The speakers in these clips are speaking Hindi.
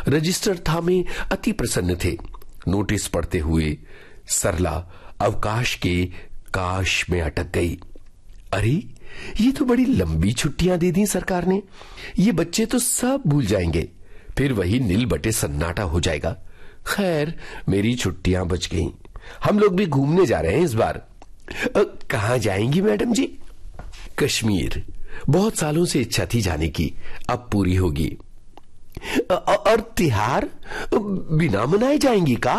रजिस्टर थामे अति प्रसन्न थे। नोटिस पढ़ते हुए सरला अवकाश के काश में अटक गई। अरे, ये तो बड़ी लंबी छुट्टियां दे दी सरकार ने। ये बच्चे तो सब भूल जाएंगे, फिर वही नील बटे सन्नाटा हो जाएगा। खैर, मेरी छुट्टियां बच गईं। हम लोग भी घूमने जा रहे हैं इस बार। कहां जाएंगी मैडम जी? कश्मीर। बहुत सालों से इच्छा थी जाने की, अब पूरी होगी। और तिहार बिना मनाए जाएंगी का?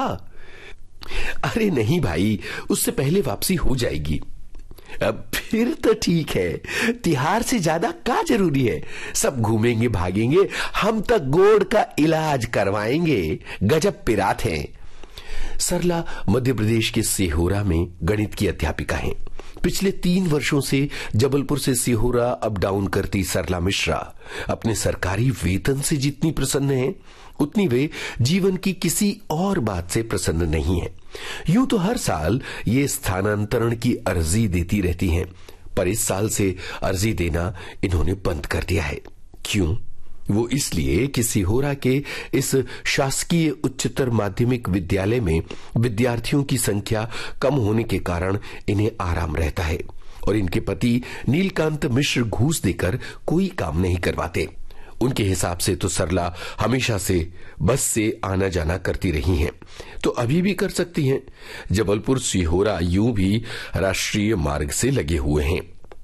अरे नहीं भाई, उससे पहले वापसी हो जाएगी। अब फिर तो ठीक है, तिहार से ज्यादा क्या जरूरी है। सब घूमेंगे भागेंगे, हम तक गोड़ का इलाज करवाएंगे। गजब पिरात हैं। सरला मध्य प्रदेश के सिहोरा में गणित की अध्यापिका हैं। पिछले 3 वर्षों से जबलपुर से सिहोरा अप डाउन करती सरला मिश्रा अपने सरकारी वेतन से जितनी प्रसन्न हैं, उतनी वे जीवन की किसी और बात से प्रसन्न नहीं है। यूं तो हर साल ये स्थानांतरण की अर्जी देती रहती हैं, पर इस साल से अर्जी देना इन्होंने बंद कर दिया है। क्यों? वो इसलिए कि सिहोरा के इस शासकीय उच्चतर माध्यमिक विद्यालय में विद्यार्थियों की संख्या कम होने के कारण इन्हें आराम रहता है और इनके पति नीलकांत मिश्र घूस देकर कोई काम नहीं करवाते। उनके हिसाब से तो सरला हमेशा से बस से आना जाना करती रही हैं, तो अभी भी कर सकती हैं। जबलपुर सिहोरा यूं भी राष्ट्रीय मार्ग से लगे हुए हैं।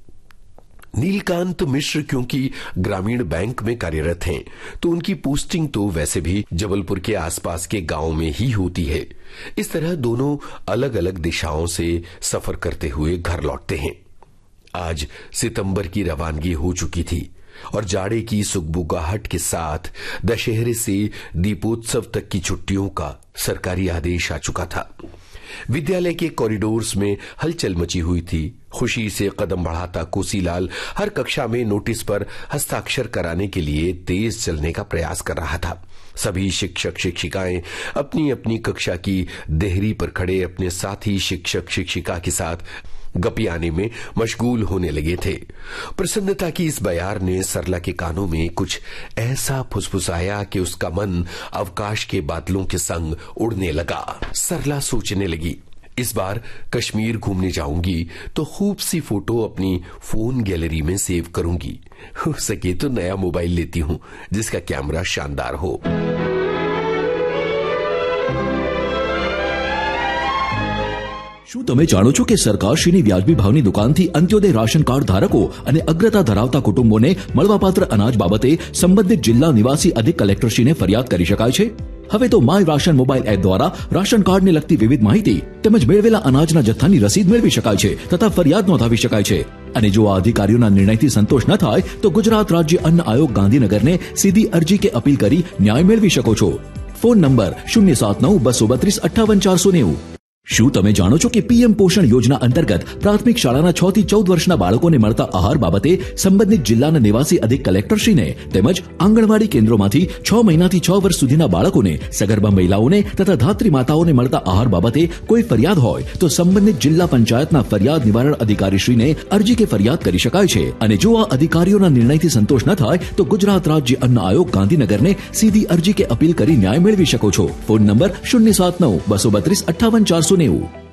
नीलकांत मिश्र क्योंकि ग्रामीण बैंक में कार्यरत हैं, तो उनकी पोस्टिंग तो वैसे भी जबलपुर के आसपास के गांव में ही होती है। इस तरह दोनों अलग अलग दिशाओं से सफर करते हुए घर लौटते हैं। आज सितंबर की रवानगी हो चुकी थी और जाड़े की सुगबुगाहट के साथ दशहरे से दीपोत्सव तक की छुट्टियों का सरकारी आदेश आ चुका था। विद्यालय के कॉरिडोर्स में हलचल मची हुई थी। खुशी से कदम बढ़ाता कोसीलाल हर कक्षा में नोटिस पर हस्ताक्षर कराने के लिए तेज चलने का प्रयास कर रहा था। सभी शिक्षक शिक्षिकाएं अपनी अपनी कक्षा की देहरी पर खड़े अपने साथी शिक्षक शिक्षिका के साथ गपियाने में मशगूल होने लगे थे। प्रसन्नता की इस बयार ने सरला के कानों में कुछ ऐसा फुसफुसाया कि उसका मन अवकाश के बादलों के संग उड़ने लगा। सरला सोचने लगी, इस बार कश्मीर घूमने जाऊंगी तो खूब सी फोटो अपनी फोन गैलरी में सेव करूंगी। हो सके तो नया मोबाइल लेती हूं जिसका कैमरा शानदार हो। શું તમે જાણો છો કે સરકારશ્રીની વ્યાજબી ભાવની દુકાનથી અંત્યોદય રાશન કાર્ડ ધારકો અને અગ્રતા ધરાવતા કુટુંબોને મળવાપાત્ર અનાજ બાબતે સંબંધિત જિલ્લા નિવાસી અધિક કલેક્ટરશ્રીને ફરિયાદ કરી શકાય છે? હવે તો માય રાશન મોબાઈલ એપ દ્વારા રાશન કાર્ડને લગતી વિવિધ માહિતી તેમજ મેળવેલા અનાજના જથ્થાની રસીદ મેળવી શકાય છે તથા ફરિયાદ નોંધાવી શકાય છે। અને જો આ અધિકારીઓના નિર્ણયથી સંતોષ ન થાય તો ગુજરાત રાજ્ય અન્ન આયોગ ગાંધીનગરને સીધી અરજી કે અપીલ કરી ન્યાય મેળવી શકો છો। Phone number 079-232-58-490। શું તમે જાણો છો કે પીએમ પોષણ યોજના અંતર્ગત પ્રાથમિક શાળાના 6 થી 14 વર્ષના બાળકોને મળતા આહાર બાબતે સંબંધિત જિલ્લાના નિવાસી અધિક કલેક્ટરશ્રીને તેમજ આંગણવાડી કેન્દ્રોમાંથી 6 મહિનાથી 6 વર્ષ સુધીના બાળકોને સગર્ભા મહિલાઓને તથા ધાત્રી માતાઓને મળતા આહાર બાબતે કોઈ ફરિયાદ હોય તો સંબંધિત જિલ્લા પંચાયતના ફરિયાદ નિવારણ અધિકારીશ્રીને અરજી કે ફરિયાદ કરી શકાય છે। અને જો આ અધિકારીઓના નિર્ણયથી સંતોષ ન થાય તો ગુજરાત રાજ્ય અન્ન આયોગ ગાંધીનગરને સીધી અરજી કે અપીલ કરી ન્યાય મેળવી શકો છો। Phone number 079-232-58-490।